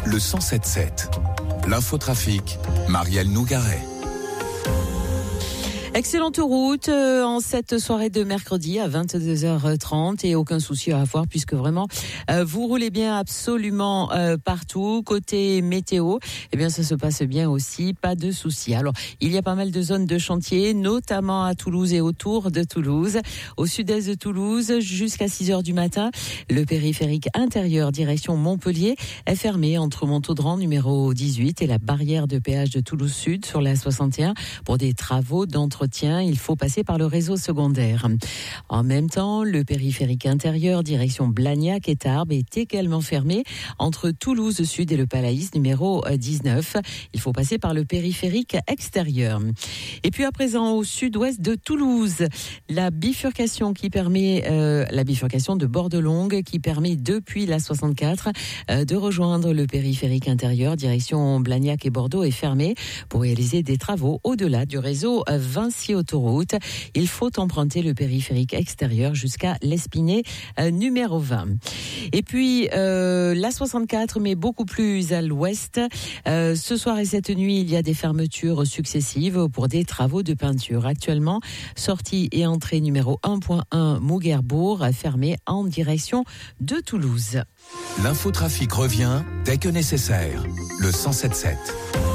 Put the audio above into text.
le 107.7. L'infotrafic, Marielle Nougaret. Excellente route en cette soirée de mercredi à 22h30 et aucun souci à avoir puisque vraiment vous roulez bien absolument partout. Côté météo, eh bien ça se passe bien aussi, pas de souci. Alors, il y a pas mal de zones de chantier, notamment à Toulouse et autour de Toulouse. Au sud-est de Toulouse, jusqu'à 6h du matin, le périphérique intérieur direction Montpellier est fermé entre Montaudran numéro 18 et la barrière de péage de Toulouse Sud sur la 61 pour des travaux d'entretien. Il faut passer par le réseau secondaire. En même temps, le périphérique intérieur direction Blagnac et Tarbes est également fermé entre Toulouse Sud et le Palaïs numéro 19. Il faut passer par le périphérique extérieur. Et puis à présent au sud-ouest de Toulouse, la bifurcation de Bordelongue qui permet depuis la 64 de rejoindre le périphérique intérieur direction Blagnac et Bordeaux est fermée pour réaliser des travaux au-delà du réseau Vinci autoroute. Il faut emprunter le périphérique extérieur jusqu'à l'Espinay numéro 20. Et puis la 64 mais beaucoup plus à l'ouest. Ce soir et cette nuit, il y a des fermetures successives pour des travaux de peinture. Actuellement, sortie et entrée numéro 1.1 Mouguerbourg fermée en direction de Toulouse. L'infotrafic revient dès que nécessaire. Le 107.7.